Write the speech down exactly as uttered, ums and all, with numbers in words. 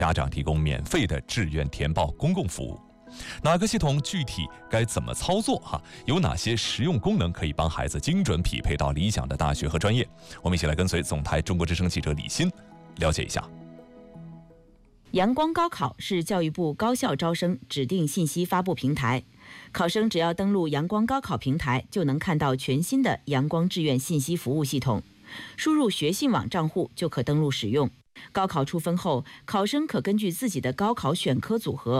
家长提供免费的志愿填报公共服务。哪个系统具体该怎么操作？哈，有哪些实用功能可以帮孩子精准匹配到理想的大学和专业？我们一起来跟随总台中国之声记者李欣了解一下。 阳光高考是教育部高校招生指定信息发布平台，考生只要登录阳光高考平台，就能看到全新的阳光志愿信息服务系统，输入学信网账户就可登录使用。高考出分后，考生可根据自己的高考选科组合